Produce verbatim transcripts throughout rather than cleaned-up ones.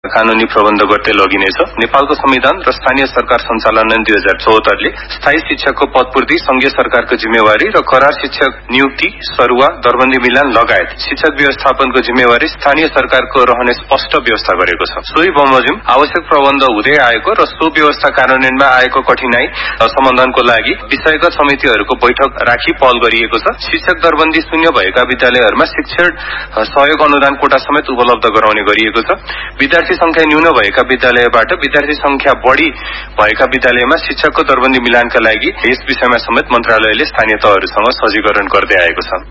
कानूनी प्रबन्ध गर्दै लगिनेछ। नेपालको संविधान र स्थानीय सरकार सञ्चालन ऐन दुई हजार चौहत्तरले स्थायी शिक्षकको पदपूर्ति संघीय सरकारको जिम्मेवारी र करार शिक्षक नियुक्ति, सरुवा, दरबन्दी मिलान लगायत शिक्षक व्यवस्थापनको जिम्मेवारी स्थानीय सरकारको रहने स्पष्ट व्यवस्था गरेको छ। सोही बमोजिम आवश्यक प्रबन्ध हुँदै आएको र सो व्यवस्था कार्यान्वयनमा आएको कठिनाई समाधानको लागि विषयगत समितिहरूको बैठक राखी पहल गरिएको छ। शिक्षक दरबन्दी शून्य भएका विद्यालयहरूमा शिक्षण सहयोग अनुदान कोटा समेत उपलब्ध गराउने गरिएको छ। विद्यार्थी संख्या न्यून भएका विद्यालयबाट विद्यार्थी संख्या बढ़ी भएका विद्यालयमा शिक्षकको दरबन्दी मिलानका लागि यस विषयमा समेत मन्त्रालयले स्थानीय तहहरूसँग सहजीकरण गर्दै आएको छ।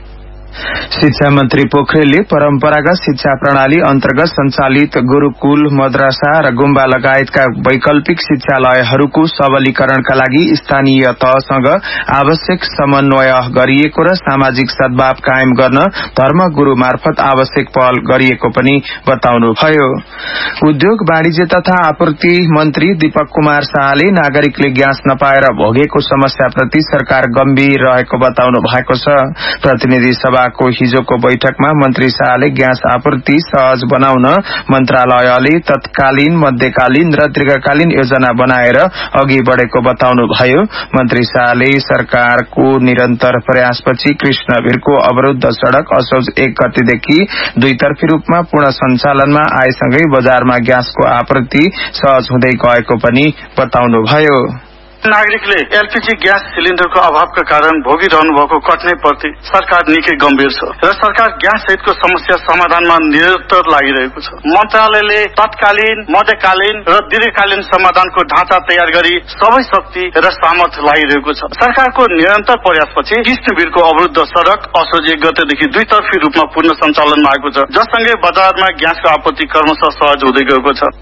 शिक्षा मन्त्री पोखरेलले परम्परागत शिक्षा प्रणाली अन्तर्गत सञ्चालित गुरूकुल, मद्रसा र गुम्बा लगायतका वैकल्पिक शिक्षालयहरूको सबलीकरणका लागि स्थानीय तहसँग आवश्यक समन्वय गरिएको र सामाजिक सद्भाव कायम गर्न धर्मगुरू मार्फत आवश्यक पहल गरिएको पनि बताउनुभयो। उद्योग, वाणिज्य तथा आपूर्ति मन्त्री दीपक कुमार शाहले नागरिकले ग्यास नपाएर भोगेको समस्याप्रति सरकार गम्भीर रहेको बताउनु भएको छ। प्रतिनिधि सभा को हिजोको बैठकमा मन्त्री शाहले ग्यास आपूर्ति सहज बनाउन मन्त्रालयले तत्कालीन, मध्यकालीन र दीर्घकालीन योजना बनाएर अघि बढ़ेको बताउनुभयो। मन्त्री शाहले सरकारको निरन्तर प्रयासपछि कृष्णवीरको अवरुद्ध सड़क असोज एक गतेदेखि दुईतर्फी रूपमा पूर्ण सञ्चालनमा आएसँगै बजारमा ग्यासको आपूर्ति सहज हुँदै गएको पनि बताउनुभयो। नागरिकले एलपीजी ग्यास सिलिन्डरको अभावका कारण भोगिरहनु भएको कठिनाईप्रति सरकार निकै गम्भीर छ र सरकार ग्यास सहितको समस्या समाधानमा निरन्तर लागिरहेको छ। मन्त्रालयले तत्कालीन, मध्यकालीन र दीर्घकालीन समाधानको ढाँचा तयार गरी सबै शक्ति र सामर्थ्य लगाइरहेको छ। सरकारको निरन्तर प्रयासपछि कृष्णवीरको अवरुद्ध सड़क असोज एक गतेदेखि दुईतर्फी रूपमा पूर्ण सञ्चालनमा आएको छ, जससँगै बजारमा ग्यासको आपूर्ति क्रमशः सहज हुँदै गएको छ।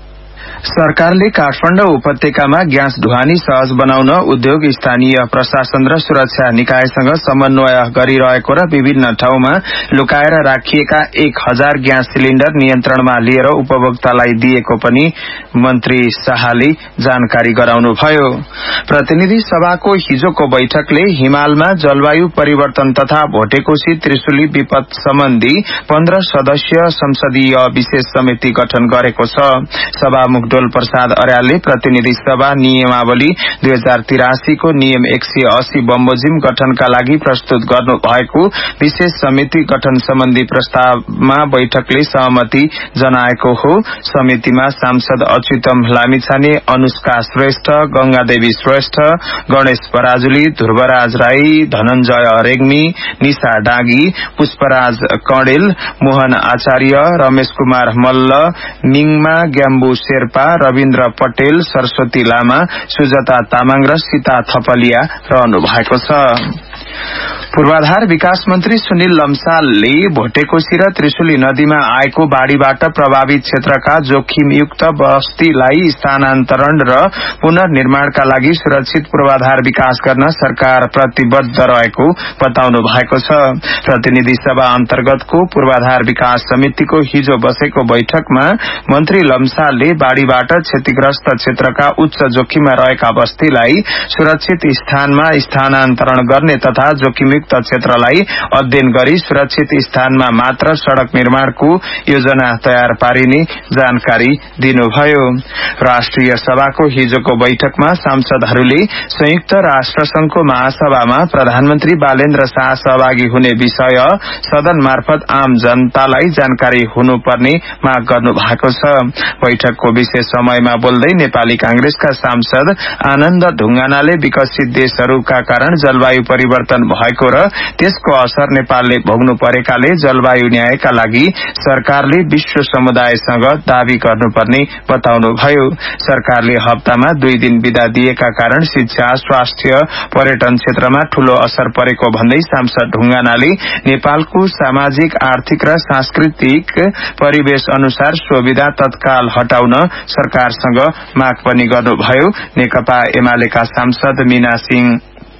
सरकारले काठमाडौँ उपत्यकामा ग्यास ढुवानी सहज बनाउन उद्योग, स्थानीय प्रशासन र सुरक्षा निकायसँग समन्वय गरिरहेको र विभिन्न ठाउँमा लुकाएर राखिएका एक हजार ग्यास सिलिण्डर नियन्त्रणमा लिएर उपभोक्तालाई दिएको पनि मन्त्री शाहले जानकारी गराउनुभयो। प्रतिनिधि सभाको हिजोको बैठकले हिमालमा जलवायु परिवर्तन तथा भोटेकोशी त्रिशुली विपद सम्बन्धी पन्ध्र सदस्यीय संसदीय विशेष समिति गठन गरेको छ। सभामुख डोल प्रसाद अर्यालले प्रतिनिधि सभा नियमावली दुई हजार तिरासी को नियम एक सय अस्सी बमोजिम गठनका लागि प्रस्तुत गर्नु भएको विशेष समिति गठन सम्बन्धी प्रस्तावमा बैठकले सहमति जनाएको हो। समितिमा सांसद अच्युतम लामिछाने, अनुष्का श्रेष्ठ, गंगादेवी श्रेष्ठ, गणेश पराजुली, ध्रुवराज राई, धनञ्जय रेग्मी, निशा डागी, पुष्पराज कणेल, मोहन आचार्य, रमेश कुमार मल्ल, मिङमा ग्याम्बु शेर्पा, रविन्द्र पटेल, सरस्वती लामा, सुजता तामाङ र सीता थपलिया रहनु भएको छ। पूर्वाधार विकास मन्त्री सुनिल लम्सालले भोटेकोशी र त्रिशुली नदीमा आएको बाढ़ीबाट प्रभावित क्षेत्रका जोखिमयुक्त बस्तीलाई स्थानान्तरण र पुनर्निर्माणका लागि सुरक्षित पूर्वाधार विकास गर्न सरकार प्रतिबद्ध रहेको बताउनु भएको छ। प्रतिनिधि सभा अन्तर्गतको पूर्वाधार विकास समितिको हिजो बसेको बैठकमा मन्त्री लम्सालले बाढ़ीबाट क्षतिग्रस्त क्षेत्रका उच्च जोखिममा रहेका बस्तीलाई सुरक्षित स्थानमा स्थानान्तरण गर्ने तथा जोखिमयुक्त क्षेत्रलाई अध्ययन गरी सुरक्षित स्थानमा मात्र सड़क निर्माणको योजना तयार पारिने जानकारी दिनुभयो। राष्ट्रिय सभाको हिजोको बैठकमा सांसदहरूले संयुक्त राष्ट्र संघको महासभामा प्रधानमन्त्री बालेन्द्र शाह सहभागी हुने विषय सदन मार्फत आम जनतालाई जानकारी हुनुपर्ने माग गर्नु भएको छ। बैठकको विशेष समयमा बोल्दै नेपाली कांग्रेसका सांसद आनन्द ढुंगानाले विकसित देशहरूका कारण जलवायु परिवर्तन भएको र त्यसको असर नेपालले भोग्नु परेकाले जलवायु न्यायका लागि सरकारले विश्व समुदायसँग दावी गर्नुपर्ने बताउनुभयो। सरकारले हप्तामा दुई दिन बिदा दिएका कारण शिक्षा, स्वास्थ्य, पर्यटन क्षेत्रमा ठूलो असर परेको भन्दै सांसद ढुंगानाले नेपालको सामाजिक, आर्थिक र सांस्कृतिक परिवेश अनुसार सुविधा तत्काल हटाउन सरकारसँग माग पनि गर्नुभयो। नेकपा एमालेका सांसद मीना सिंह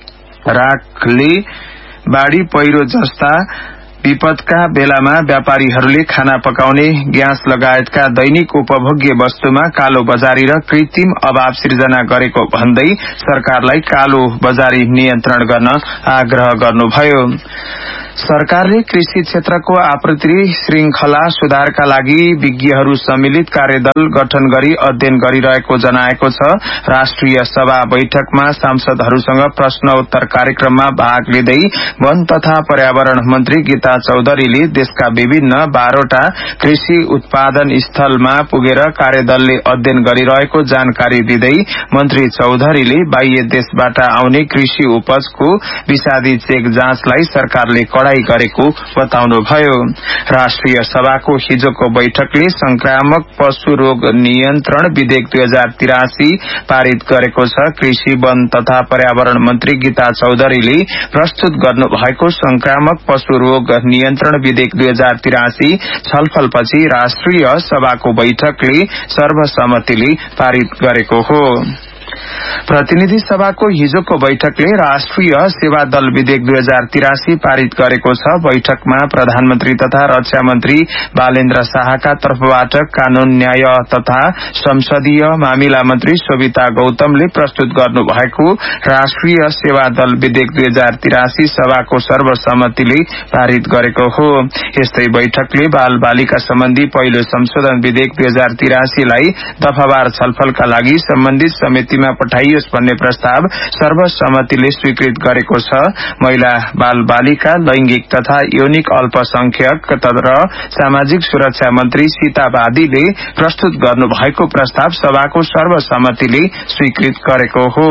राखले बाढ़ी, पहिरो जस्ता विपदका बेलामा व्यापारीहरूले खाना पकाउने ग्यास लगायतका दैनिक उपभोग्य वस्तुमा कालो बजारी र कृत्रिम अभाव सिर्जना गरेको भन्दै सरकारलाई कालो बजारी नियन्त्रण गर्न आग्रह गर्नुभयो। सरकारले कृषि क्षेत्रको आपूर्ति श्रृंखला सुधारका लागि विज्ञहरू सम्मिलित कार्यदल गठन गरी अध्ययन गरिरहेको जनाएको छ। राष्ट्रिय सभा बैठकमा सांसदहरूसँग प्रश्नोत्तर कार्यक्रममा भाग लिँदै वन तथा पर्यावरण मन्त्री गीता चौधरीले देशका विभिन्न बाह्रवटा कृषि उत्पादन स्थलमा पुगेर कार्यदलले अध्ययन गरिरहेको जानकारी दिँदै मन्त्री चौधरीले बाह्य देशबाट आउने कृषि उपजको विषादी चेक जाँचलाई सरकारले कडाई गरेको बताउनुभयो। राष्ट्रिय सभाको हिजोको बैठकले संक्रामक पशु रोग नियन्त्रण विधेयक दुई हजार तिरासी पारित गरेको छ। कृषि वन तथा पर्यावरण मन्त्री गीता चौधरीले प्रस्तुत गर्नुभएको संक्रामक पशु रोग नियन्त्रण विधेयक दुई हजार तिरासी छलफलपछि राष्ट्रिय सभाको बैठकले सर्वसम्मतिले पारित गरेको हो। प्रतिनिधि सभाको हिजोको बैठकले राष्ट्रिय सेवा दल विधेयक दुई हजार तिरासी पारित गरेको छ। बैठकमा प्रधानमन्त्री तथा रक्षा मन्त्री बालेन्द्र शाहका तर्फबाट कानून न्याय तथा संसदीय मामिला मन्त्री शोभिता गौतमले प्रस्तुत गर्नुभएको राष्ट्रिय सेवा दल विधेयक दुई हजार तिरासी सभाको सर्वसम्मतिले पारित गरेको हो। यस्तै बैठकले बाल बालिका सम्बन्धी पहिलो संशोधन विधेयक दुई हजार तिरासीलाई दफावार छलफलका लागि सम्बन्धित समितिमा पठाइयोस् भन्ने प्रस्ताव सर्वसम्मतिले स्वीकृत गरेको छ। महिला बाल बालिका लैंगिक तथा यौनिक अल्पसंख्यक र सामाजिक सुरक्षा मन्त्री सीता बादीले प्रस्तुत गर्नुभएको प्रस्ताव सभाको सर्वसम्मतिले स्वीकृत गरेको हो।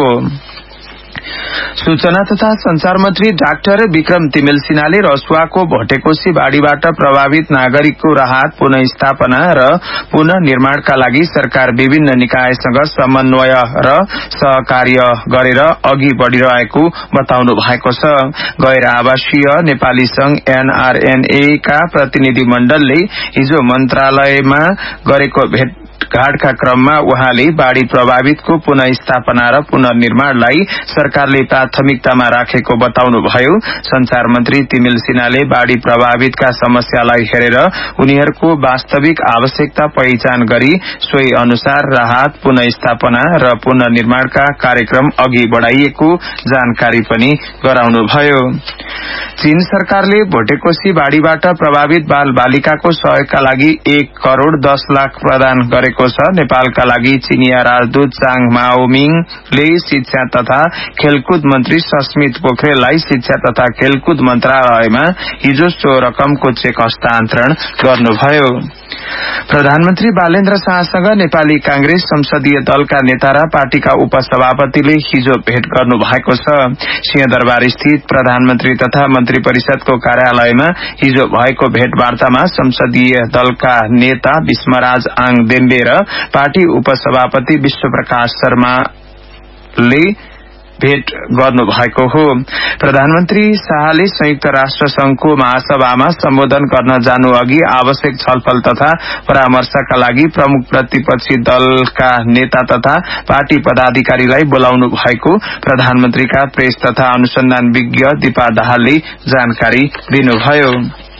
सूचना तथा संचार मन्त्री डाक्टर विक्रम तिमेल सिन्हाले रसुवाको भटेकोशी बाढ़ीबाट प्रभावित नागरिकको राहत पुनःस्थापना र पुनः निर्माणका लागि सरकार विभिन्न निकायसँग समन्वय र सहकार्य गरेर अघि बढ़िरहेको बताउनु भएको छ। गैर आवासीय नेपाली संघ एनआरएनए का प्रतिनिधि मण्डलले हिजो मन्त्रालयमा गरेको भेट घाटका क्रममा उहाँले बाढ़ी प्रभावितको पुनःस्थापना र पुनर्निर्माणलाई सरकारले प्राथमिकतामा राखेको बताउनुभयो। संचार मन्त्री तिमेल सिन्हाले बाढ़ी प्रभावितका समस्यालाई हेरेर उनीहरूको वास्तविक आवश्यकता पहिचान गरी सोही अनुसार राहत पुनःस्थापना र पुनर्निर्माणका कार्यक्रम अघि बढ़ाइएको जानकारी पनि गराउनुभयो। चीन सरकारले भटेकोशी बाढ़ीबाट प्रभावित बाल बालिकाको सहयोगका लागि एक करोड़ दस लाख प्रदान गरेको छ। नेपालका लागि चीनिया राजदूत चाङ माओमिङले शिक्षा तथा खेलकुद मन्त्री सस्मित पोखरेललाई शिक्षा तथा खेलकुद मन्त्रालयमा हिजो सो रकमको चेक हस्तान्तरण गर्नुभयो। प्रधानमन्त्री बालेन्द्र शाहसँग नेपाली कांग्रेस संसदीय दलका नेता र पार्टीका उपसभापतिले हिजो भेट गर्नु भएको छ। सिंहदरबार स्थित प्रधानमन्त्री तथा मन्त्री परिषदको कार्यालयमा हिजो भएको भेटवार्तामा संसदीय दलका नेता विष्मराज आङ देम्बे र पार्टी उपसभापति विश्वप्रकाश शर्माले भेट गर्नु भएको हो। प्रधानमन्त्री शाहले संयुक्त राष्ट्र संघको महासभामा सम्बोधन गर्न जानु अघि आवश्यक छलफल तथा परामर्शका लागि प्रमुख प्रतिपक्षी दलका नेता तथा पार्टी पदाधिकारीलाई बोलाउनु भएको प्रधानमन्त्रीका प्रेस तथा अनुसन्धान विज्ञ दीपा दाहालले जानकारी दिनुभयो।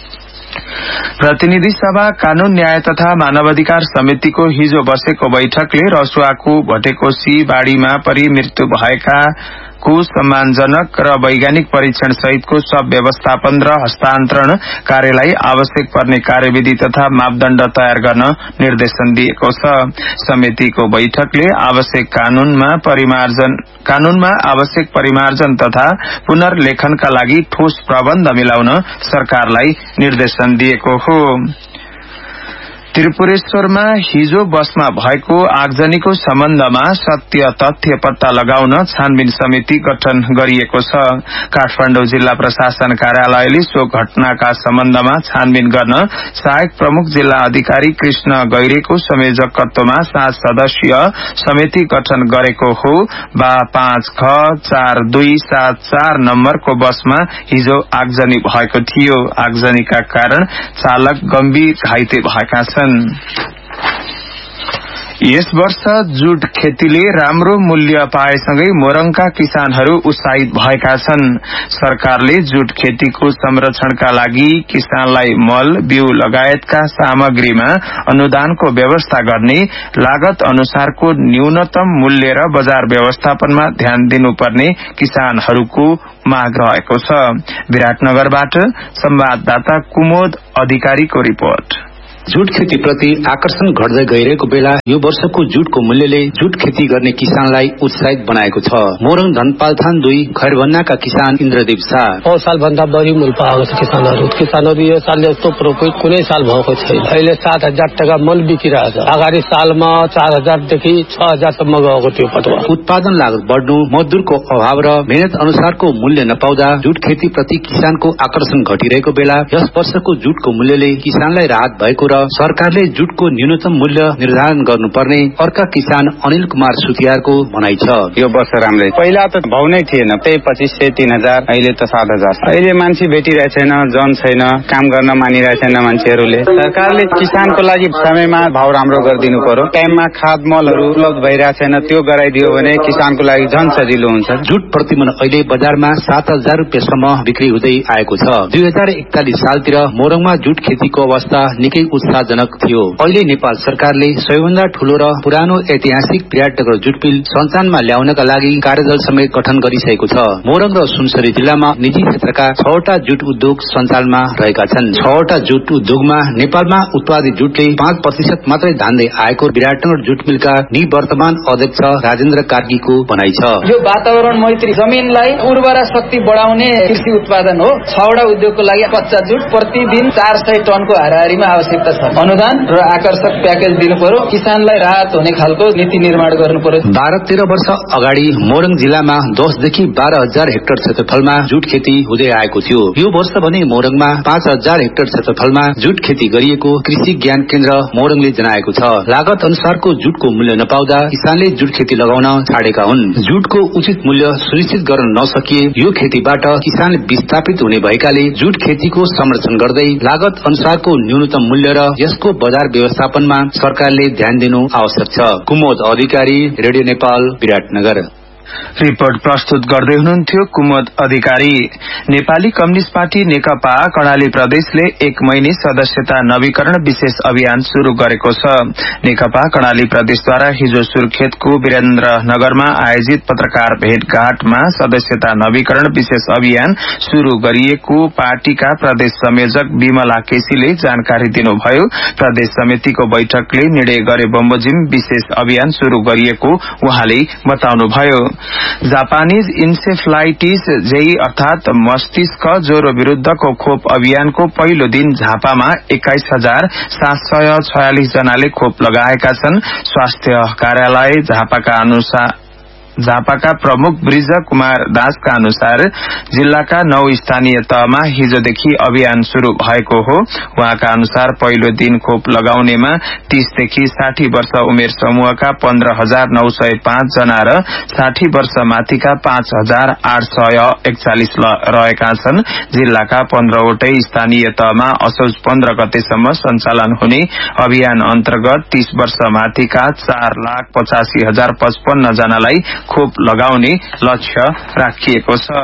प्रतिनिधि सभा कानून न्याय तथा मानवाधिकार समितिको हिजो बसेको बैठकले रसुवाको भटेकोशी बाढ़ीमा परि मृत्यु भएका को सम्मानजनक र वैज्ञानिक परीक्षण सहितको सब व्यवस्थापन र हस्तान्तरण कार्यलाई आवश्यक पर्ने कार्यविधि तथा मापदण्ड तयार गर्न निर्देशन दिएको छ। समितिको बैठकले आवश्यक कानूनमा परिमार्जन कानूनमा आवश्यक परिमार्जन तथा पुनर्लेखनका लागि ठोस प्रबन्ध मिलाउन सरकारलाई निर्देशन दिएको हो। त्रिपुरेश्वरमा हिजो बसमा भएको आगजनीको सम्बन्धमा सत्य तथ्य पत्ता लगाउन छानबिन समिति गठन गरिएको छ। काठमाडौँ जिल्ला प्रशासन कार्यालयले सो घटनाका सम्बन्धमा छानबिन गर्न सहायक प्रमुख जिल्ला अधिकारी कृष्ण गैरेको संयोजकत्वमा सात सदस्यीय समिति गठन गरेको हो। बा पाँच ख चार दुई सात चार नम्बरको बसमा हिजो आगजनी भएको थियो। आगजनीका कारण चालक गम्भीर घाइते भएका छन्। यस वर्ष जुट खेतीले राम्रो मूल्य पाएसँगै मोरङका किसानहरू उत्साहित भएका छन्। सरकारले जुट खेतीको संरक्षणका लागि किसानलाई मल, बिउ लगायतका सामग्रीमा अनुदानको व्यवस्था गर्ने, लागत अनुसारको न्यूनतम मूल्य र बजार व्यवस्थापनमा ध्यान दिनुपर्ने किसानहरूको माग रहेको छ। विराटनगरबाट संवाददाता कुमोद अधिकारीको रिपोर्ट। जुट खेती प्रति आकर्षण घट्दै गइरहेको बेला यो वर्षको जुटको मूल्यले जुट खेती गर्ने किसानलाई उत्साहित बनाएको छ। मोरङ धनपालथान दुई खैरभन्नाका किसान इन्द्रदीप शाह औ साल भन्दा बढी मूल्य पाएको छ किसानहरू। किसानहरू यो साल यस्तो प्रफिट कुनै साल भएको छैन। अहिले सात हजार टाका मन बिकिरहेछ। अगाडि सालमा चार हजारदेखि छ हजारसम्म गएको थियो पटुवा। उत्पादन लागत बढ्नु, मजदुरको अभाव र मेहनत अनुसारको मूल्य नपाउँदा जुट खेती प्रति किसानको आकर्षण घटिरहेको बेला यस वर्षको जुटको मूल्यले किसानलाई राहत भएको र सरकारले जुटको न्यूनतम मूल्य निर्धारण गर्नुपर्ने अर्का किसान अनिल कुमार सुतियारको भनाइ छ। यो वर्ष राम्रै, पहिला त भाउ नै थिएन, त्यही पच्चीस सय तीन हजार, अहिले त सात हजार। अहिले मान्छे भेटिरहेको छैन, जन छैन, काम गर्न मानिरहेको छैन मान्छेहरूले। सरकारले किसानको लागि समयमा भाउ राम्रो गरिदिनु पर्यो। टाइममा खाद मलहरू उपलब्ध भइरहेको छैन, त्यो गराइदियो भने किसानको लागि झन सजिलो हुन्छ। जुट प्रतिमन अहिले बजारमा सात हजार रुपियाँसम्म बिक्री हुँदै आएको छ। दुई हजार एकतालिस सालतिर मोरङमा जुट खेतीको अवस्था निकै उत्साहजनक थियो। अहिले नेपाल सरकारले सबैभन्दा ठूलो र पुरानो ऐतिहासिक विराटनगर जुट मिल सञ्चालनमा ल्याउनका लागि कार्यदल समेत गठन गरिसकेको छ। मोरङ र सुनसरी जिल्लामा निजी क्षेत्रका छवटा जुट उद्योग सञ्चालनमा रहेका छन्। छवटा जुट उद्योगमा नेपालमा उत्पादित जुटले पाँच प्रतिशत मात्रै धान्दै आएको विराटनगर जुट मिलका निवर्तमान अध्यक्ष राजेन्द्र कार्कीको भनाइ छ। यो वातावरण मैत्री जमिनलाई उर्वरा शक्ति बढाउने कृषि उत्पादन हो। छवटा उद्योगको लागि कच्चा जुट प्रतिदिन चार सय टनको हाराहारीमा आवश्यकता छ। अनुदान र आकर्षक प्याकेज दिनु पर्यो। किसानलाई राहत हुने खालको नीति निर्माण गर्नु पर्यो। बाह्र तेह्र वर्ष अगाडि मोरङ जिल्लामा दसदेखि बाह्र हजार हेक्टर क्षेत्रफलमा जुट खेती हुँदै आएको थियो। यो वर्ष भने मोरङमा पाँच हजार हेक्टर क्षेत्रफलमा जुट खेती गरिएको कृषि ज्ञान केन्द्र मोरङले जनाएको छ। लागत अनुसारको जुटको मूल्य नपाउँदा किसानले जुट खेती लगाउन छाडेका हुन्। जुटको उचित मूल्य सुनिश्चित गर्न नसकिए यो खेतीबाट किसान विस्थापित हुने भएकाले जुट खेतीको संरक्षण गर्दै लागत अनुसारको न्यूनतम मूल्य र यसको बजार व्यवस्थापनमा सरकारले ध्यान दिनु आवश्यक छ। कुमोद अधिकारी, रेडियो नेपाल, विराटनगर। रिपोर्ट प्रस्तुत गर्दै हुनुहुन्थ्यो कुमोद अधिकारी। नेपाली कम्युनिष्ट पार्टी नेकपा कर्णाली प्रदेशले एक महिने सदस्यता नवीकरण विशेष अभियान शुरू गरेको छ। नेकपा कर्णाली प्रदेशद्वारा हिजो सुर्खेतको वीरेन्द्रनगरमा आयोजित पत्रकार भेटघाटमा सदस्यता नवीकरण विशेष अभियान शुरू गरिएको पार्टीका प्रदेश संयोजक विमला केसीले जानकारी दिनुभयो। प्रदेश समितिको बैठकले निर्णय गरे बमोजिम विशेष अभियान शुरू गरिएको उहाँले बताउनुभयो। जापानीज इन्सेफ्लाइटिस जेई अर्थात मस्तिष्क ज्वरो विरूद्धको खोप अभियानको पहिलो दिन झापामा एक्काइस हजार सात सय छयालिस जनाले खोप लगाएका छन्। स्वास्थ्य कार्यालय झापाका अनुसार झापाका प्रमुख ब्रिज कुमार दासका अनुसार जिल्लाका नौ स्थानीय तहमा हिजोदेखि अभियान शुरू भएको हो। उहाँका अनुसार पहिलो दिन खोप लगाउनेमा तीसदेखि साठी वर्ष उमेर समूहका पन्ध्र हजार नौ सय पाँच जना र साठी वर्ष माथिका पाँच हजार आठ सय एकचालिस रहेका छन्। जिल्लाका पन्ध्रवटै स्थानीय तहमा असोज पन्ध्र गतेसम्म सञ्चालन हुने अभियान अन्तर्गत तीस वर्ष माथिका चार लाख पचासी हजार पचपन्न जनालाई खोप लगाउने लक्ष्य राखिएको छ।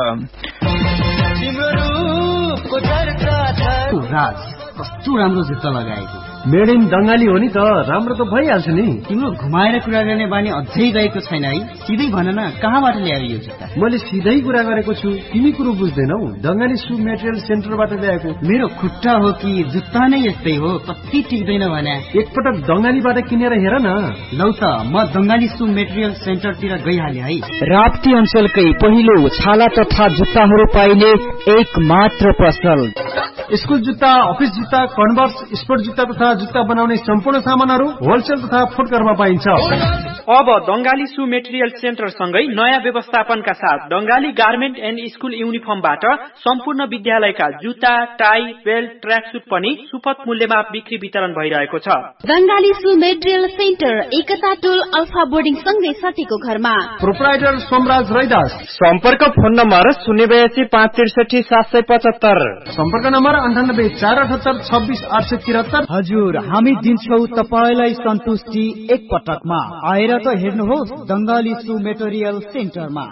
कस्तो राम्रो जुत्ता लगाएको, मेड इन बंगाली हो नि त, राम्रो त भइहाल्छ नि। तिम्रो घुमाएर कुरा गर्ने बानी अझै गएको छैन है? सिधै भन न, कहाँबाट ल्यायो यो जुत्ता? मैले सिधै कुरा गरेको छु, तिमी कुरो बुझ्दैनौ। बंगाली सु मेटेरियल सेन्टरबाट ल्याएको। मेरो खुट्टा हो कि जुत्ता नै यस्तै हो, कति टिक्दैन भने। एकपटक बंगालीबाट किनेर हेर न। लौ त म बंगाली सु मेटेरियल सेन्टरतिर गइहाले है। राप्ती अञ्चलकै पहिलो छाला तथा जुत्ताहरू पाइने एक मात्र पसल। स्कुल जुत्ता, अफिस जुत्ता, कन्भर्स, स्पोर्ट जुत्ता तथा जुत्ता बनाउने सम्पूर्ण सामानहरू होलसेल तथा फुटकरमा पाइन्छ। अब दंगाली सु मेटेरियल सेन्टर सँगै नयाँ व्यवस्थापनका साथ दंगाली गार्मेन्ट एन्ड स्कुल युनिफर्मबाट सम्पूर्ण विद्यालयका जुत्ता, टाई, बेल्ट, ट्र्याकसुट पनि सुपथ मूल्यमा बिक्री वितरण भइरहेको छ। दंगाली सु मेटेरियल सेन्टर एकता टोल अल्फा बोर्डिङ सँगै सटीको घरमा। प्रोप्राइटर सोमराज रैदास। सम्पर्क फोन नम्बर शून्य बयासी पाँच त्रिसठी सात सय पचहत्तर। सम्पर्क नम्बर अन्ठानब्बे चार अठहत्तर छब्बिस आठ सय तिहत्तर। हजुर, हामी दिन्छौ तपाईलाई सन्तुष्टि एक पटकमा। आएर त हेर्नुहोस् दंगाली सु मेटेरियल सेन्टरमा।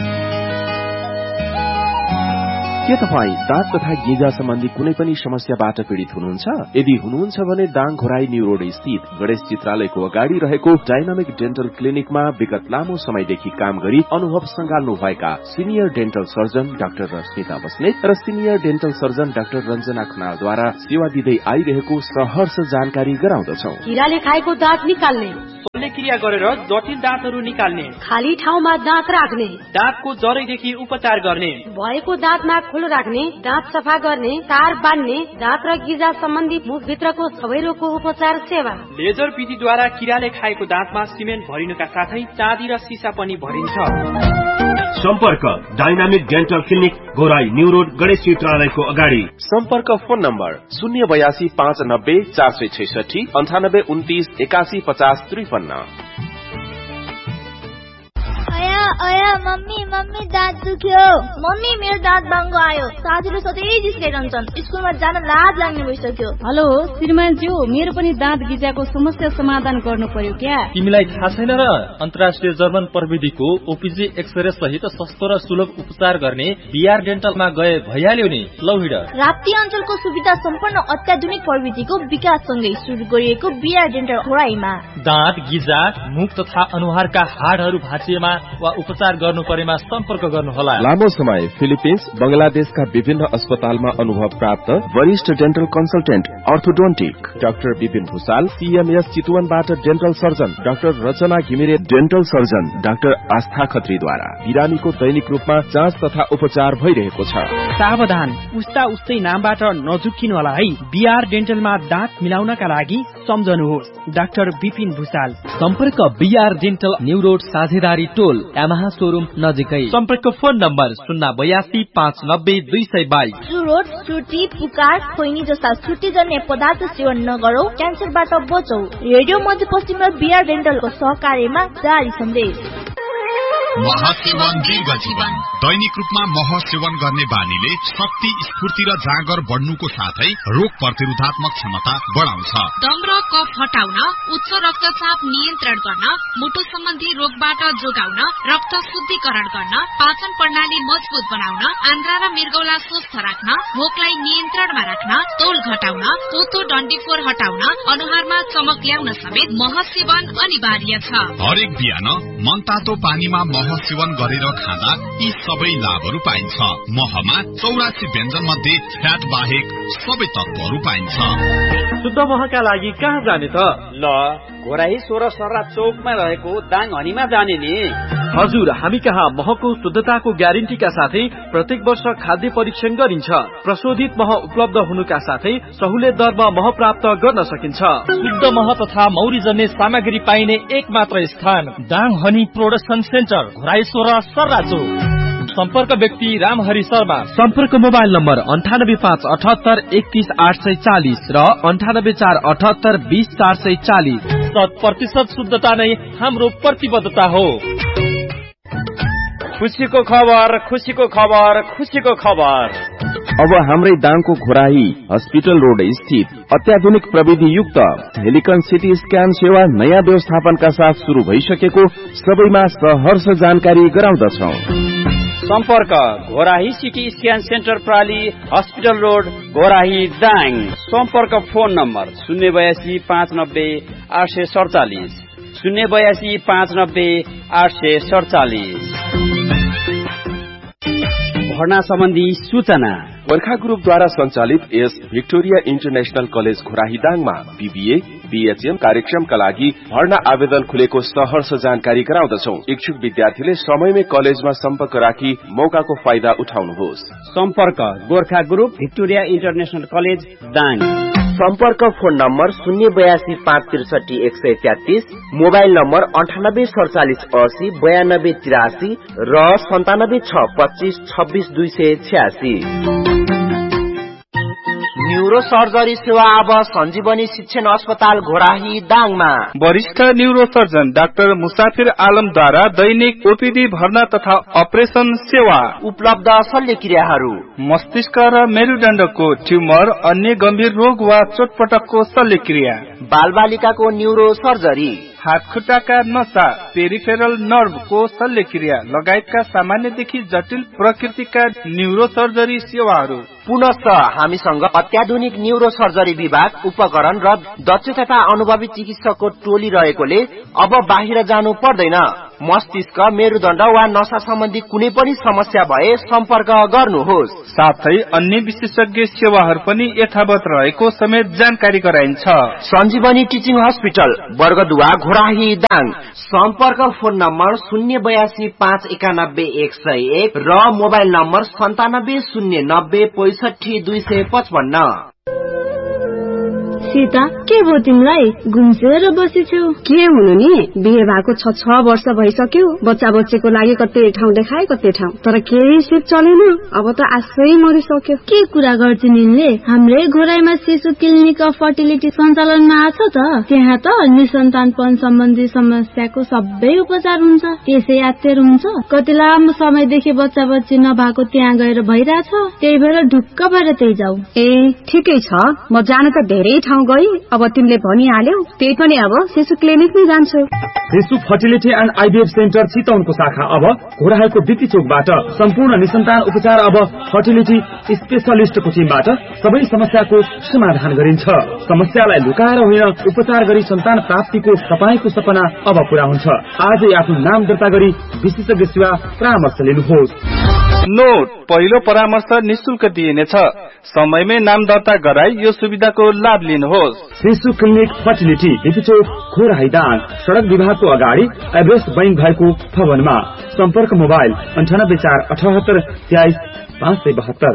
के तपाईँ दाँत तथा गिजा सम्बन्धी कुनै पनि समस्याबाट पीड़ित हुनुहुन्छ? यदि हुनुहुन्छ भने दाङ घोराई न्यू रोड स्थित गणेश चित्रालयको अगाडि रहेको डाइनामिक डेन्टल क्लिनिकमा विगत लामो समयदेखि काम गरी अनुभव संगाल्नु भएका senior dental surgeon doctor Rashmita Basnet र senior dental surgeon doctor Ranjana खनालद्वारा सेवा दिँदै आइरहेको सहर्ष जानकारी गराउँदछौ। किराले खाएको दाँत निकाल्ने, शल्यक्रिया गरेर जटिल दाँतहरू निकाल्ने, खाली ठाउँमा दाँत राख्ने, दाँतको जरैदेखि उपचार गर्ने, भएको दाँतमा खुलो राख्ने, दाँत सफा गर्ने, तार बान्ने, दाँत र गिजा सम्बन्धी मुखभित्रको सबै रोगको उपचार सेवा। लेजर विधिद्वारा किराले खाएको दाँतमा सिमेन्ट भरिनुका साथै चाँदी र सिसा पनि भरिन्छ। सम्पर्क dynamic dental clinic Ghorahi new road Ganesh चित्रालयको अगाडि। सम्पर्क फोन नम्बर शून्य बयासी पाँच नब्बे चार सय छैसठी अन्ठानब्बे उन्तिस एकासी पचास त्रिपन्न। अया अया मम्मी मम्मी दाँत दुख्यो। मम्मी मेरो दाँत बाङ्गो आयो। साथीले सधैँ जिस्काइरहन्छन्। स्कुलमा जान लाज लाग्ने भइसक्यो। हेलो श्रीमानज्यू, मेरो पनि दाँत गिजाको समस्या समाधान गर्नु पर्यो क्या? तिमीलाई थाहा छैन र? अन्तर्राष्ट्रिय जर्मन प्रविधिको ओपीजी एक्सरे सहित सस्तो र सुलभ उपचार गर्ने बीआर डेन्टलमा गए भइहाल्यो नि। लौ हिँड। राप्ती अञ्चलको सुविधा सम्पन्न अत्याधुनिक प्रविधिको विकाससँगै सुरु गरिएको बीआर डेन्टल घोराईमा दाँत गिजा, मुख तथा अनुहारका हाडहरू भाँचिएमा वा उपचार गर्नु परेमा सम्पर्क गर्नुहोला। लामो समय फिलिपिन्स, बंगलादेशका विभिन्न अस्पतालमा अनुभव प्राप्त वरिष्ठ dental consultant orthodontic doctor Vipin Bhusal, CMS चितवनबाट dental surgeon doctor रचना घिमिरे, डेन्टल सर्जन डाक्टर आस्था खत्रीद्वारा बिरामीको दैनिक रूपमा जाँच तथा उपचार भइरहेको छ। सावधान, उस्ता उस्तै नामबाट नझुक्किनु होला है। बीआर डेन्टलमा दाँत मिलाउनका लागि सम्झनुहोस् डाक्टर विपिन भूषाल। सम्पर्क बीआर डेन्टल न्यू रोड साझेदारी टोल यामाहा शोरूम नजिकै। सम्पर्क फोन नम्बर शून्य बयासी पाँच नब्बे दुई सय बाइस। चुरोट, चुटी, पुकार, खोइनी जस्ता छुट्टीजन्य पदार्थ सेवन नगरौ, क्यान्सरबाट बचौ। रेडियो मध्यपश्चिम र बीआर डेन्टलको सहकार्यमा जारी सन्देश। मह सेवन दीर्घ जीवन। दैनिक रूपमा मह सेवन गर्ने बानीले शक्ति, स्फूर्ति र जाँगर बढ्नुको साथै रोग प्रतिरोधात्मक क्षमता बढाउँछ। दम र कफ हटाउन, उच्च रक्तचाप नियन्त्रण गर्न, मुटु सम्बन्धी रोगबाट जोगाउन, रक्त शुद्धिकरण गर्न, पाचन प्रणाली मजबुत बनाउन, आन्द्रा र मृगौला स्वस्थ राख्न, भोकलाई नियन्त्रणमा राख्न, तौल घटाउन, पोतो डन्डीफोर हटाउन, अनुहारमा चमक ल्याउन समेत मह सेवन अनिवार्य छ। हरेक बिहान मनतातो पानीमा मह सेवन गरेर खाँदा यी सबै लाभहरू पाइन्छ। महमा चौरासी व्यञ्जन मध्ये फ्याट बाहेक सबै तत्वहरू पाइन्छ। शुद्ध महका लागि कहाँ जाने त? ल घोराई सोह्र सर्रा चौकमा रहेको दाङ हनीमा जाने नि। हजुर, हामी कहाँ महको शुद्धताको ग्यारेन्टीका साथै प्रत्येक वर्ष खाद्य परीक्षण गरिन्छ। प्रशोधित मह उपलब्ध हुनुका साथै सहुलियत दरमा मह प्राप्त गर्न सकिन्छ। शुद्ध मह तथा मौरी जन्ने सामग्री पाइने एक मात्र स्थान Dang honey production centre, Ghorahi सोह्र सर्रा चौक। सम्पर्क व्यक्ति रामहरि शर्मा। सम्पर्क मोबाइल नम्बर अन्ठानब्बे पाँच अठहत्तर एकतीस आठ सय चालिस र अन्ठानब्बे चार अठहत्तर बीस चार सय चालिस। शत प्रतिशत शुद्धता नै हाम्रो प्रतिबद्धता हो। खुसीको खबर, खुसीको खबर, खुसीको खबर। अब हाम्रै दाङको घोराई हस्पिटल रोड स्थित अत्याधुनिक प्रविधि युक्त हेलिकन सिटी स्क्यान सेवा नयाँ व्यवस्थापनका साथ शुरू भइसकेको सबैमा सहर्ष जानकारी गराउँदछौ। सम्पर्क Ghorahi CT scan centre प्राली hospital road Ghorahi Dang. सम्पर्क फोन नम्बर शून्य बयासी पाँच नब्बे आठ सय सडचालिस शून्य बयासी पाँच नब्बे आठ सय सडचालिस। भर्ना सम्बन्धी सूचना गोर्खा ग्रुपद्वारा सञ्चालित यस Victoria international college घोराहीदाङमा BBA BHM कार्यक्रमका लागि भर्ना आवेदन खुलेको सहर्ष जानकारी गराउँदछौ। इच्छुक विद्यार्थीले समयमै कलेजमा सम्पर्क राखी मौकाको फाइदा उठाउनुहोस्। सम्पर्क Gorkha group Victoria international college Dang. सम्पर्क फोन नम्बर शून्य बयासी पाँच त्रिसठी एक सय तेत्तीस, मोबाइल नम्बर अन्ठानब्बे सडचालिस असी बयानब्बे तिरासी र सन्तानब्बे छ पच्चीस छब्बीस दुई सय छ्यासी। न्यूरो सर्जरी सेवा अब सञ्जीवनी शिक्षण अस्पताल घोराही दाङमा। वरिष्ठ न्यूरो सर्जन डाक्टर मुसाफिर आलमद्वारा दैनिक ओपीडी भर्ना तथा अपरेसन सेवा उपलब्ध। शल्यक्रियाहरू मस्तिष्क र मेरुदण्डको ट्युमर, अन्य गम्भीर रोग वा चोटपटकको शल्यक्रिया, बालबालिकाको न्यूरो सर्जरी, हात खुट्टाका नसा, पेरिफेरल नर्भको शल्यक्रिया लगायतका सामान्यदेखि जटिल प्रकृतिका न्यूरो सर्जरी सेवाहरू। पुनश्च हामीसँग अत्याधुनिक न्यूरो सर्जरी विभाग, उपकरण र दक्ष तथा अनुभवी चिकित्सकको टोली रहेकोले अब बाहिर जानु पर्दैन। मस्तिष्क, मेरुदण्ड वा नसा सम्बन्धी कुनै पनि समस्या भए सम्पर्क गर्नुहोस्। साथै अन्य विशेषज्ञ सेवाहरू पनि यथावत रहेको समेत जानकारी गराइन्छ। सञ्जीवनी टिचिङ हस्पिटल, बर्गदुवा, घोराही दाङ। सम्पर्क फोन नम्बर शून्य बयासी पाँच एकानब्बे एक सय एक र मोबाइल नम्बर सन्तानब्बे शून्य नब्बे पैसठी दुई सय पचपन्न। सीता, के भयो तिमीलाई? घुम्सेर बसेछौ? के हुनु नि, बिहे भएको छ छ वर्ष भइसक्यो। बच्चा बच्चीको लागि कतै ठाउँ देखाए कतै ठाउँ, तर केही सिप चलेन। अब त आशै मरिसक्यो। के कुरा गर्छिन् यिनले? हाम्रै घोराईमा शिशु क्लिनिक अफ फर्टिलिटी सञ्चालनमा आछ त। त्यहाँ त निसन्तानपन सम्बन्धी समस्याको सबै उपचार हुन्छ। त्यसै यात्तेर हुन्छ। कति लामो समयदेखि बच्चा बच्ची नभएको त्यहाँ गएर भइरहेछ। त्यही भएर ढुक्क भएर त्यही जाऊ। ए ठिकै छ, म जान त धेरै ठाउँ गई। अब तिमीले भनिहाल्यौ, त्यही पनि अब शिशु क्लिनिक नै जान्छु। शिशु फर्टिलिटी एन्ड आइभीएफ सेन्टर चितवनको शाखा अब घोराईको दिप्ती चोकबाट सम्पूर्ण निसन्तान उपचार अब फर्टिलिटी स्पेशलिस्टको टिमबाट सबै समस्याको समाधान गरिन्छ। समस्यालाई लुकाएर होइन, उपचार गरी सन्तान प्राप्तिको तपाईको सपना अब पूरा हुन्छ। आजै आफ्नो नाम दर्ता गरी विशेषज्ञ सेवा परामर्श लिनुहोस्। नोट, पहिलो परामर्श निशुल्क दिइनेछ। समयमै नाम दर्ता गराई यो सुविधाको लाभ लिनुहोस्। शिशु क्लिनिक फर्टिलिटी, दिप्ती चोक, घोराही दाङ, सड़क विभागको अगाडि एभरेस्ट बैंक भएको भवनमा। सम्पर्क मोबाइल अन्ठानब्बे चार अठहत्तर तेइस पाँच सय बहत्तर।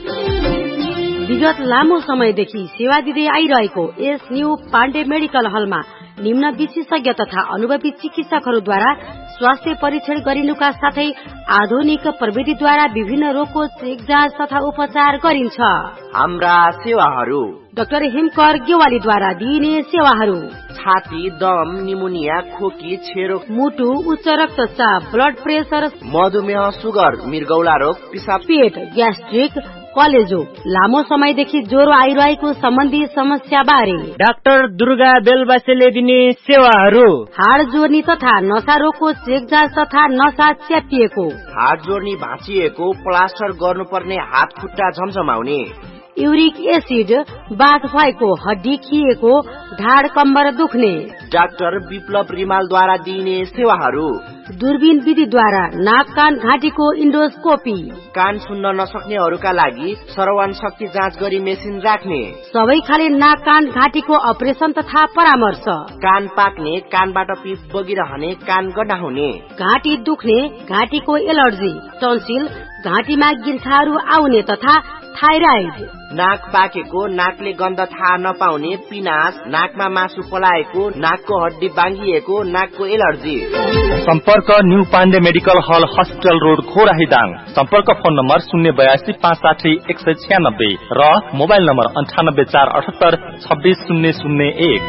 विगत लामो समयदेखि सेवा दिँदै आइरहेको एस न्यू पाण्डे मेडिकल हलमा निम्न विशेषज्ञ तथा अनुभवी चिकित्सकहरूद्वारा स्वास्थ्य परीक्षण गरिनुका साथै आधुनिक प्रविधिद्वारा विभिन्न रोगको चेक जाँच तथा उपचार गरिन्छ। हाम्रा सेवाहरू: डाक्टर हिमकर गेवालीद्वारा दिइने सेवाहरू: छाती, दम, निमोनिया, खोकी, छेरो, मुटु, उच्च रक्तचाप, ब्लड प्रेसर, मधुमेह, सुगर, मृगौला रोग, पिसाब, पेट, ग्यास्ट्रिक, कलेजो, लामो समयदेखि ज्वरो आइरहेको सम्बन्धी समस्या बारे डाक्टर दुर्गा बेलबासेले दिने सेवाहरू: हाड जोड्नी तथा नसा रोगको चेक जाँच तथा नसा च्यापिएको, हाड जोड्नी भाँचिएको, प्लास्टर गर्नुपर्ने हात खुट्टा झमझमाउने, युरिक एसिड, बाथ भएको, हड्डी खिएको, ढाड कम्बर दुख्ने। डाक्टर विप्लव रिमालद्वारा दिइने सेवाहरू: दूरबीन विधिद्वारा नाक कान घाँटीको इन्डोस्कोपी, कान सुन्न नसक्नेहरूका लागि श्रवण शक्ति जाँच गरी मेसिन राख्ने, सबै खाले नाक कान घाँटीको अपरेसन तथा परामर्श, कान पाक्ने, कानबाट पिप बगिरहने, कान गडाउने, घाँटी दुख्ने, घाँटीको एलर्जी, टन्सिल, घाँटीमा गिर्खाहरू आउने तथा थाइराइड, नाक पाकेको, नाकले गन्ध थाहा नपाउने, पिनास, नाकमा मासु पलाएको, नाकको हड्डी बाङ्गिएको, नाकको एलर्जी। सम्पर्क न्यू पाण्डे मेडिकल हल, हस्पिटल रोड, घोराही दाङ। सम्पर्क फोन नम्बर शून्य बयासी पाँच साठी एक सय छ्यानब्बे र मोबाइल नम्बर अन्ठानब्बे चार अठहत्तर छब्बीस शून्य शून्य एक।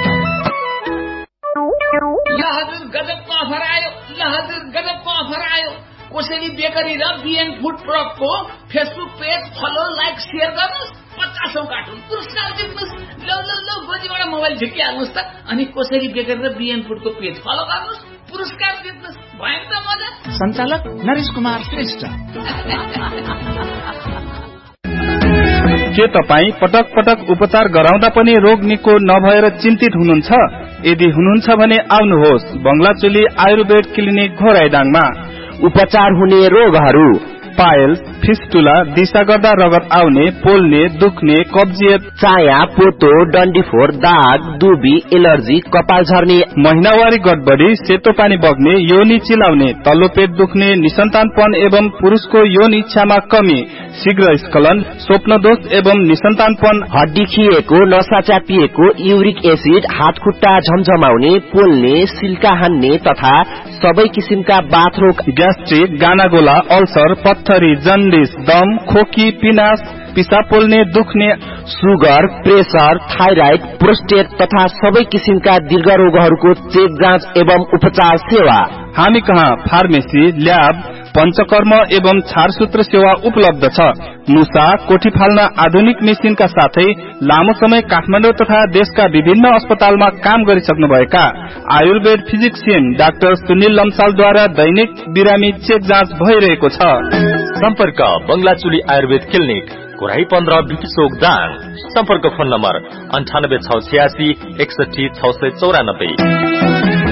ल हजुर, गजबको अफर आयो। ल हजुर, गजबको अफर आयो। कोसेली बेकरी र बिएन food प्रोडक्टको Facebook page follow, like, share गर्नुहोस्। पचासौं कार्टुन पुरस्कार जित्नुहोस्। ल ल ल गोजीबाट मोबाइल झिकिहाल्नुहोस् त। अनि कोसेली बेकरी र बिएन फुडको पेज फलो गर्नुहोस्, पुरस्कार जित्नुहोस्। भयो त मजा। सञ्चालक नरेश कुमार श्रेष्ठ। के तपाईँ पटक पटक उपचार गराउँदा पनि रोग निको नभएर चिन्तित हुनुहुन्छ? यदि हुनुहुन्छ भने आउनुहोस् बंगलाचोली आयुर्वेद क्लिनिक घोराईदाङमा। उपचार हुने रोगहरू: पायल, फिस्टुला, दिशा गर्दा रगत आउने, पोल्ने, दुख्ने, कब्जियत, चाया, पोतो, डन्डीफोर, दाग, दुबी, एलर्जी, कपाल झर्ने, महिनावारी गडबडी, सेतो पानी बग्ने, योनि चिलाउने, तल्लो पेट दुख्ने, निसन्तानपन एवं पुरुषको यौन इच्छामा कमी, शीघ्र स्खलन, स्वप्नदोष एवं निसन्तानपन, हड्डी खिएको, नसा च्यापिएको, युरिक एसिड, हातखुट्टा झमझमाउने, पोल्ने, सिल्का हान्ने तथा सबै किसिमका बाथरोग, ग्यास्ट्रिक, गानागोला, अल्सर, पत्थरी, जन्डिस, दम, खोकी, पिनास, पिसाब पोल्ने, दुख्ने, सुगर, प्रेसर, थाइराइड, प्रोस्टेट तथा सबै किसिमका दीर्घ रोगहरूको चेक जाँच एवं उपचार सेवा। हामी कहाँ फार्मेसी, ल्याब, पञ्चकर्म एवं छारसूत्र सेवा उपलब्ध छ। मुसा, कोठी फाल्न आधुनिक मेसिनका साथै लामो समय काठमाडौँ तथा देशका विभिन्न अस्पतालमा काम गरिसक्नुभएका आयुर्वेद फिजिक्सियन डाक्टर सुनिल लम्सालद्वारा दैनिक बिरामी चेक जाँच भइरहेको छ। सम्पर्क बंगलाचुली आयुर्वेद क्लिनिक, घोराही पन्ध्र, बिटी चोक, दाङ। सम्पर्क फोन नम्बर अन्ठानब्बे छ छयासी एकसठी छ सय चौरानब्बे।